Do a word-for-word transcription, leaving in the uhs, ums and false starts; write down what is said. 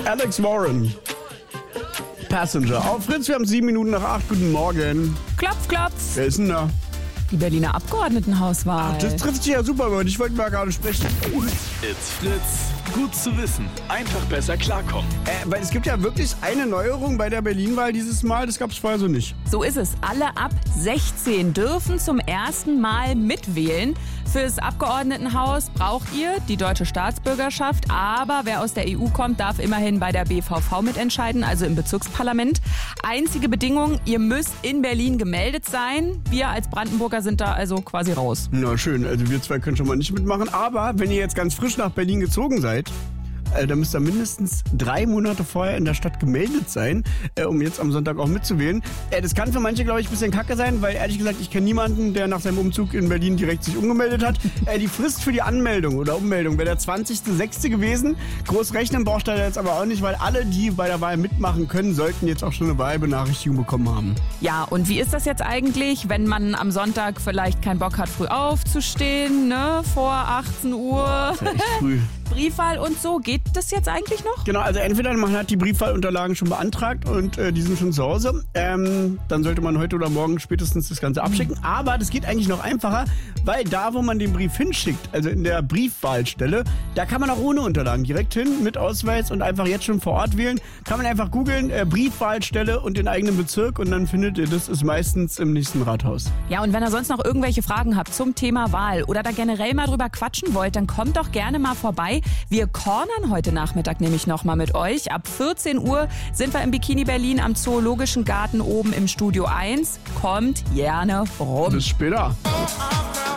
Alex Warren. Passenger. Auf Fritz, wir haben sieben Minuten nach acht. Guten Morgen. Klopf, klopf. Wer ist denn da? Die Berliner Abgeordnetenhauswahl. Ach, das trifft sich ja super, Leute. Ich wollte mal gerade sprechen. It's Fritz. Gut zu wissen. Einfach besser klarkommen. Äh, weil es gibt ja wirklich eine Neuerung bei der Berlin-Wahl dieses Mal. Das gab es vorher so nicht. So ist es. Alle ab sechzehn dürfen zum ersten Mal mitwählen. Fürs Abgeordnetenhaus braucht ihr die deutsche Staatsbürgerschaft. Aber wer aus der E U kommt, darf immerhin bei der B V V mitentscheiden, also im Bezirksparlament. Einzige Bedingung, ihr müsst in Berlin gemeldet sein. Wir als Brandenburger sind da also quasi raus. Na schön, also wir zwei können schon mal nicht mitmachen. Aber wenn ihr jetzt ganz frisch nach Berlin gezogen seid, äh, dann müsst ihr mindestens drei Monate vorher in der Stadt gemeldet sein, äh, um jetzt am Sonntag auch mitzuwählen. Äh, das kann für manche, glaube ich, ein bisschen kacke sein, weil ehrlich gesagt, ich kenne niemanden, der nach seinem Umzug in Berlin direkt sich umgemeldet hat. Äh, die Frist für die Anmeldung oder Ummeldung wäre der zwanzigster sechste gewesen. Groß rechnen braucht er jetzt aber auch nicht, weil alle, die bei der Wahl mitmachen können, sollten jetzt auch schon eine Wahlbenachrichtigung bekommen haben. Ja, und wie ist das jetzt eigentlich, wenn man am Sonntag vielleicht keinen Bock hat, früh aufzustehen, ne, vor achtzehn Uhr? Das ist ja echt früh. Briefwahl und so, geht das jetzt eigentlich noch? Genau, also entweder man hat die Briefwahlunterlagen schon beantragt und äh, die sind schon zu Hause. Ähm, dann sollte man heute oder morgen spätestens das Ganze abschicken. Mhm. Aber das geht eigentlich noch einfacher, weil da, wo man den Brief hinschickt, also in der Briefwahlstelle, da kann man auch ohne Unterlagen direkt hin mit Ausweis und einfach jetzt schon vor Ort wählen. Kann man einfach googeln, äh, Briefwahlstelle und den eigenen Bezirk und dann findet ihr, das ist meistens im nächsten Rathaus. Ja, und wenn ihr sonst noch irgendwelche Fragen habt zum Thema Wahl oder da generell mal drüber quatschen wollt, dann kommt doch gerne mal vorbei. Wir cornern heute Nachmittag nämlich nochmal mit euch. Ab vierzehn Uhr sind wir im Bikini Berlin am Zoologischen Garten oben im Studio eins. Kommt gerne rum. Bis später.